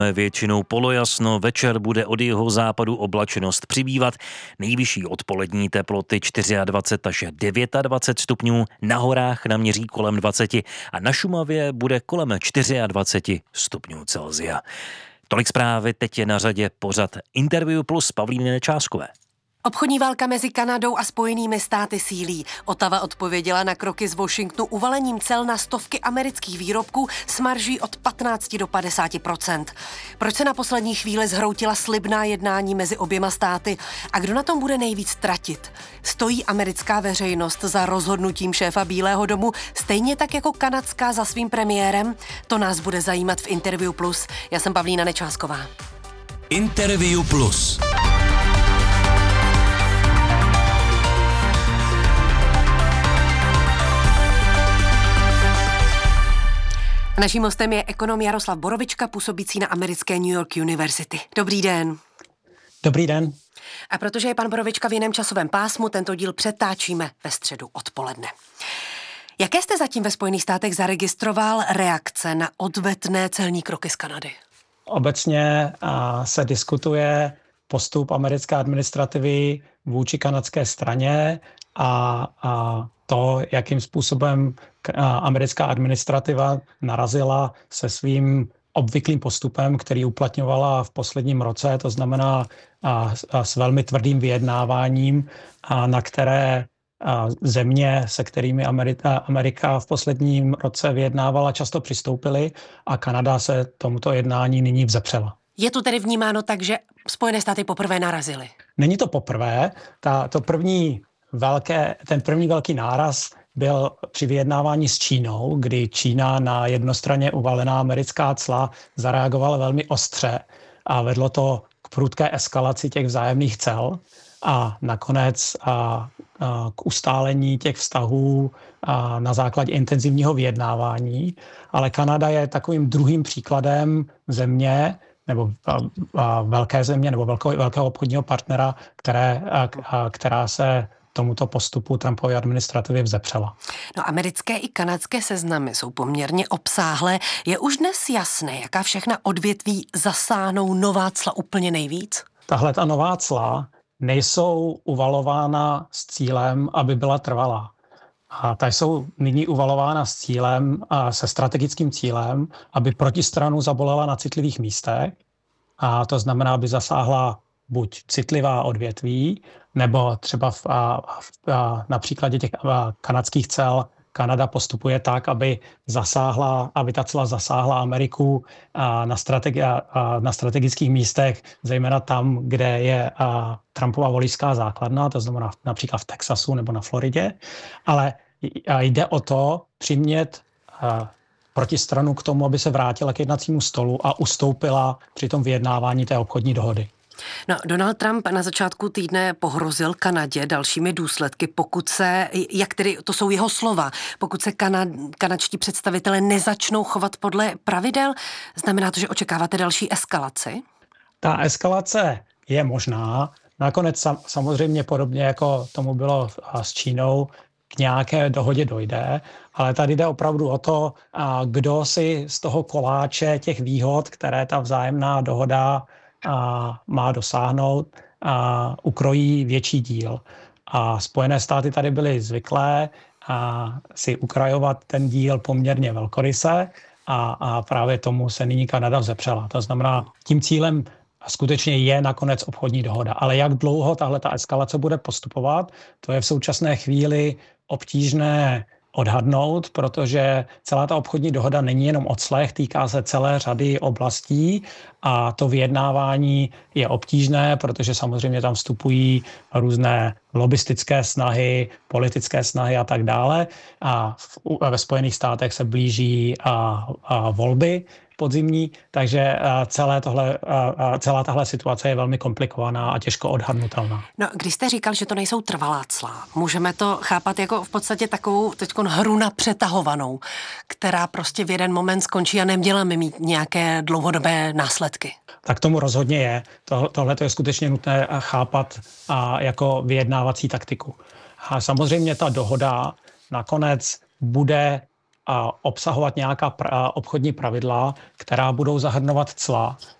Většinou polojasno, večer bude od jihozápadu oblačenost přibývat, nejvyšší odpolední teploty 24 až 29 stupňů, na horách naměří kolem 20 a na Šumavě bude kolem 24 stupňů Celsia. Tolik zprávy, teď je na řadě pořad Interview Plus Pavlíny Nečáskové. Obchodní válka mezi Kanadou a Spojenými státy sílí. Ottawa odpověděla na kroky z Washingtonu uvalením cel na stovky amerických výrobků s marží od 15 do 50%. Proč se na poslední chvíli zhroutila slibná jednání mezi oběma státy a kdo na tom bude nejvíc tratit? Stojí americká veřejnost za rozhodnutím šéfa Bílého domu, stejně tak jako kanadská za svým premiérem? To nás bude zajímat v Interview Plus. Já jsem Pavlína Nečásková. Interview Plus. Naším hostem je ekonom Jaroslav Borovička, působící na americké New York University. Dobrý den. Dobrý den. A protože je pan Borovička v jiném časovém pásmu, tento díl přetáčíme ve středu odpoledne. Jaké jste zatím ve Spojených státech zaregistroval reakce na odvetné celní kroky z Kanady? Obecně se diskutuje postup americké administrativy vůči kanadské straně a to, jakým způsobem americká administrativa narazila se svým obvyklým postupem, který uplatňovala v posledním roce, to znamená s velmi tvrdým vyjednáváním, na které země, se kterými Amerika v posledním roce vyjednávala, často přistoupily a Kanada se tomuto jednání nyní vzepřela. Je to tedy vnímáno tak, že Spojené státy poprvé narazily? Není to poprvé. Ten první velký náraz byl při vyjednávání s Čínou, kdy Čína na jednostranně uvalená americká cla zareagovala velmi ostře a vedlo to k prudké eskalaci těch vzájemných cel a nakonec k ustálení těch vztahů na základě intenzivního vyjednávání. Ale Kanada je takovým druhým příkladem země, nebo velké země, nebo velkého obchodního partnera, která se tomuto postupu Trumpovy administrativy vzepřela. No, americké i kanadské seznamy jsou poměrně obsáhlé. Je už dnes jasné, jaká všechna odvětví zasáhnou nová cla úplně nejvíc? Tahle ta nová cla nejsou uvalována s cílem, aby byla trvalá. A ta jsou nyní uvalována s cílem, se strategickým cílem, aby protistranu zabolela na citlivých místech. A to znamená, aby zasáhla buď citlivá odvětví, nebo třeba na příkladě těch kanadských cel Kanada postupuje tak, aby ta cla zasáhla Ameriku na strategických místech, zejména tam, kde je Trumpova voličská základna, to znamená například v Texasu nebo na Floridě, ale jde o to přimět protistranu k tomu, aby se vrátila k jednacímu stolu a ustoupila při tom vyjednávání té obchodní dohody. No, Donald Trump na začátku týdne pohrozil Kanadě dalšími důsledky, pokud se, jak tedy to jsou jeho slova, pokud se kanadští představitelé nezačnou chovat podle pravidel, znamená to, že očekáváte další eskalaci? Ta eskalace je možná. Nakonec samozřejmě podobně jako tomu bylo s Čínou, k nějaké dohodě dojde, ale tady jde opravdu o to, kdo si z toho koláče těch výhod, které ta vzájemná dohoda má dosáhnout, ukrojí větší díl. A Spojené státy tady byly zvyklé si ukrajovat ten díl poměrně velkoryse a právě tomu se nyní Kanada vzepřela. To znamená, tím cílem skutečně je nakonec obchodní dohoda. Ale jak dlouho tahle ta eskalace bude postupovat, to je v současné chvíli obtížné odhadnout, protože celá ta obchodní dohoda není jenom o clech, týká se celé řady oblastí a to vyjednávání je obtížné, protože samozřejmě tam vstupují různé lobistické snahy, politické snahy a tak dále. A ve Spojených státech se blíží volby podzimní, takže celá tahle situace je velmi komplikovaná a těžko odhadnutelná. No, když jste říkal, že to nejsou trvalá cla, můžeme to chápat jako v podstatě takovou teďkon hru na přetahovanou, která prostě v jeden moment skončí a neměláme mít nějaké dlouhodobé následky. Tak tomu rozhodně je. Tohle je skutečně nutné chápat jako vyjednávací taktiku. A samozřejmě ta dohoda nakonec bude obsahovat nějaká obchodní pravidla, která budou zahrnovat cla.